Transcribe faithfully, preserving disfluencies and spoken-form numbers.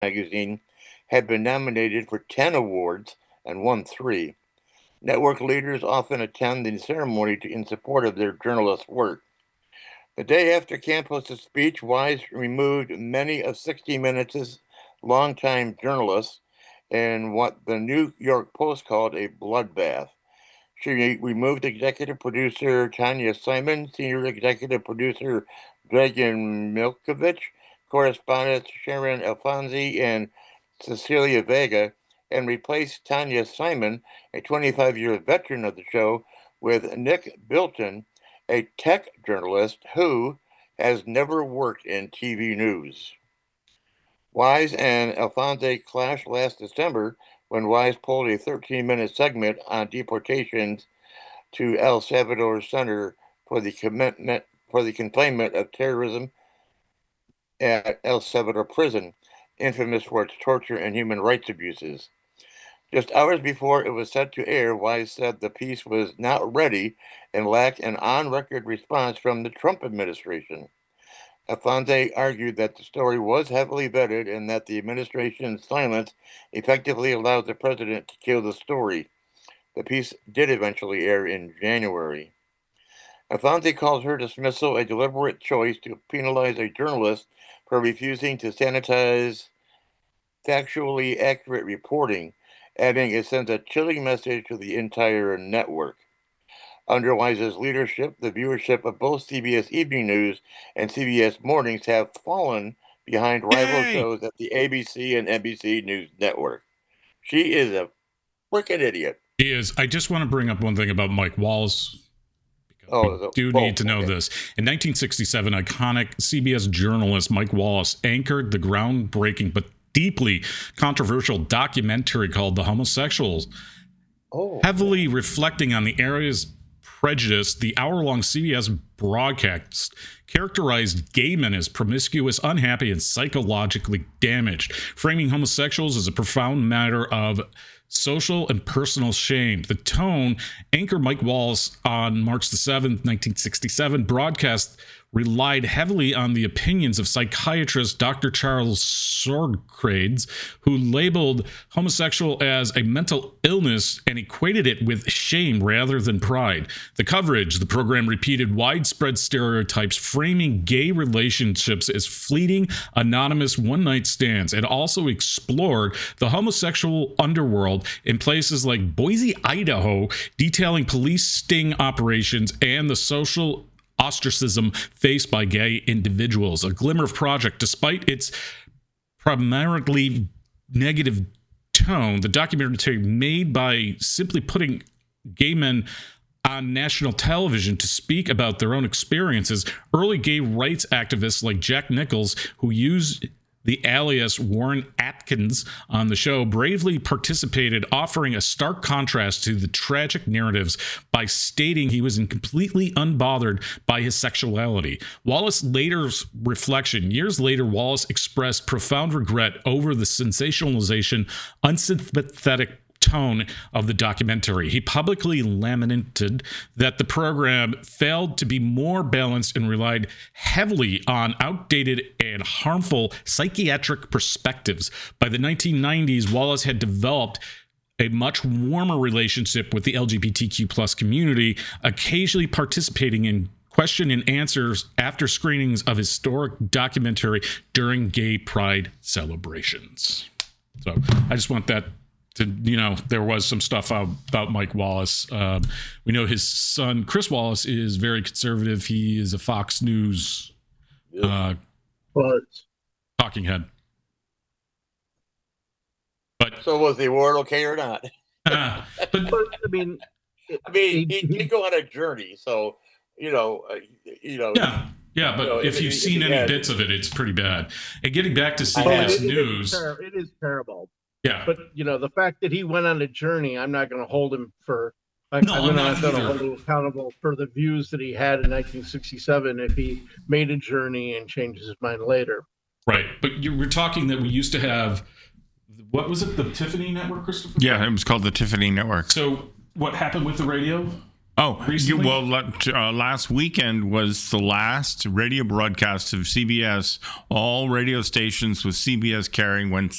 magazine had been nominated for ten awards and won three. Network leaders often attend the ceremony to, in support of their journalist work. The day after Campos' speech, Wise removed many of sixty Minutes' longtime journalists in what the New York Post called a bloodbath. She removed executive producer Tanya Simon, senior executive producer Dragan Milkovich, correspondents Sharon Alfonsi and Cecilia Vega, and replaced Tanya Simon, a twenty-five-year veteran of the show, with Nick Bilton, a tech journalist who has never worked in T V news. Wise and Alfonsi clashed last December when Wise pulled a thirteen-minute segment on deportations to El Salvador Center for the commitment for the containment of terrorism at El Salvador prison, infamous for its torture and human rights abuses. Just hours before it was set to air, Wise said the piece was not ready and lacked an on-record response from the Trump administration. Alfonsi argued that the story was heavily vetted and that the administration's silence effectively allowed the president to kill the story. The piece did eventually air in January. Alfonsi calls her dismissal a deliberate choice to penalize a journalist for refusing to sanitize factually accurate reporting, adding it sends a chilling message to the entire network. Under Wise's leadership, the viewership of both C B S Evening News and C B S Mornings have fallen behind rival Yay! shows at the A B C and N B C News Network. She is a freaking idiot. He is. I just want to bring up one thing about Mike Wallace. Oh, we do oh, need to know okay. this. In nineteen sixty-seven, iconic C B S journalist Mike Wallace anchored the groundbreaking but deeply controversial documentary called The Homosexuals. Oh, Heavily reflecting on the area's prejudice, the hour-long C B S broadcast characterized gay men as promiscuous, unhappy, and psychologically damaged, framing homosexuals as a profound matter of social and personal shame. The tone, anchor Mike Wallace on March the seventh, nineteen sixty-seven, broadcast relied heavily on the opinions of psychiatrist Doctor Charles Sorgrades, who labeled homosexual as a mental illness and equated it with shame rather than pride. The coverage, the program repeated widespread stereotypes, framing gay relationships as fleeting, anonymous one-night stands. It also explored the homosexual underworld in places like Boise, Idaho, detailing police sting operations and the social ostracism faced by gay individuals. A glimmer of project, despite its primarily negative tone, the documentary made by simply putting gay men on national television to speak about their own experiences. Early gay rights activists like Jack Nichols, who used the alias Warren Atkins on the show, bravely participated, offering a stark contrast to the tragic narratives by stating he was completely unbothered by his sexuality. Wallace later's reflection, years later, Wallace expressed profound regret over the sensationalization, unsympathetic tone of the documentary. He publicly lamented that the program failed to be more balanced and relied heavily on outdated and harmful psychiatric perspectives. By the nineteen nineties, Wallace had developed a much warmer relationship with the L G B T Q plus community, occasionally participating in question and answers after screenings of historic documentary during gay pride celebrations. So I just want that to, you know, there was some stuff out about Mike Wallace. Um, we know his son, Chris Wallace, is very conservative. He is a Fox News uh, talking head. But so was the award okay or not? uh, but, But, I mean, it- I mean, he- he did go on a journey, so you know, uh, you know. yeah, yeah. But You know, if if- you've if seen he any had- bits of it, it's pretty bad. And getting back to I well, have. C B S it- it is News, ter- it is terrible. yeah. But you know, the fact that he went on a journey, I'm not going to hold him for. I, No, I'm I'm not not going to either. hold him accountable for the views that he had in nineteen sixty-seven if he made a journey and changed his mind later. Right, but you were talking that we used to have, what was it, the Tiffany Network, Christopher? Yeah, it was called the Tiffany Network. So what happened with the radio? Oh, you, Recently? well, let- uh, last weekend was the last radio broadcast of C B S. All radio stations with C B S carrying went